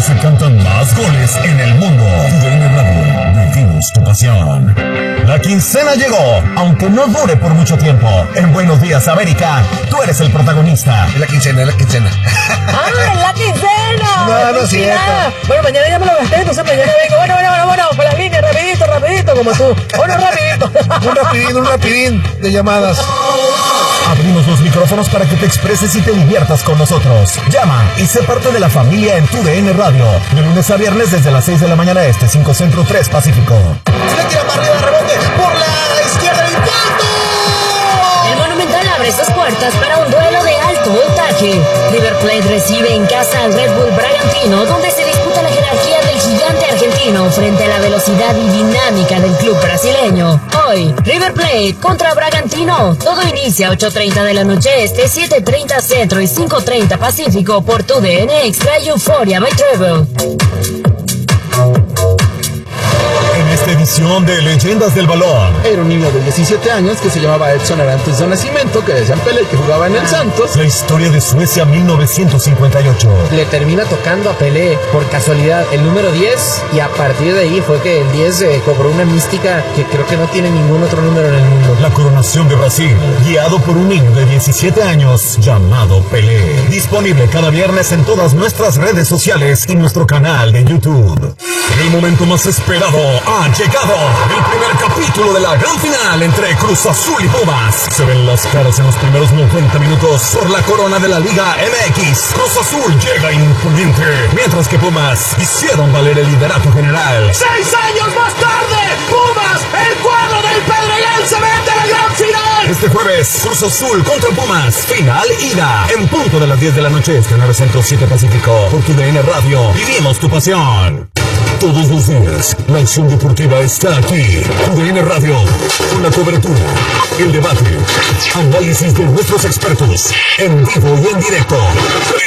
se cantan más goles en el mundo. TUDN Radio, vivimos tu pasión. La quincena llegó, aunque no dure por mucho tiempo. En Buenos Días, América, tú eres el protagonista. Es la quincena, es la quincena. ¡Ah, es la quincena! No es cierto. Bueno, mañana ya me lo gasté, entonces mañana vengo. Bueno, con las líneas, rapidito, como tú. Bueno, rapidito. Un rapidín de llamadas. Abrimos los micrófonos para que te expreses y te diviertas con nosotros. Llama y sé parte de la familia en TUDN Radio. De lunes a viernes desde las 6 de la mañana este, 5 Centro, 3 Pacífico. Se le tira para arriba, rebote por la izquierda, impacto. El Monumental abre sus puertas para un duelo de alto voltaje. River Plate recibe en casa al Red Bull Bragantino, donde se disputa la jerarquía del gigante argentino frente a la velocidad y dinámica del club brasileño. Hoy, River Plate contra Bragantino. Todo inicia a 8:30 de la noche este, 7:30 Centro y 5:30 Pacífico por TUDN Extra y Euphoria by Travel. En esta edición de Leyendas del Balón, Era un niño de 17 años que se llamaba Edson Arantes de nacimiento, que decían Pelé, que jugaba en el Santos. la historia de Suecia 1958. Le termina tocando a Pelé por casualidad el número 10 y a partir de ahí fue que el 10 cobró una mística que creo que no tiene ningún otro número en el mundo. La coronación de Brasil, guiado por un niño de 17 años llamado Pelé. Disponible cada viernes en todas nuestras redes sociales y nuestro canal de YouTube. En el momento más esperado ha llegado el primer capítulo de la gran final entre Cruz Azul y Pumas. Se ven las caras en los primeros 90 minutos por la corona de la Liga MX. Cruz Azul llega imponente, mientras que Pumas hicieron valer el liderato general. 6 años más tarde, Pumas, el cuadro del Pedregal se mete a la gran final. Este jueves, Cruz Azul contra Pumas, final ida, en punto de las 10 de la noche, este 9 Centro 7 Pacífico, por TUDN Radio, vivimos tu pasión. Todos los días, la acción deportiva está aquí. TUDN Radio, con la cobertura, el debate, análisis de nuestros expertos, en vivo y en directo.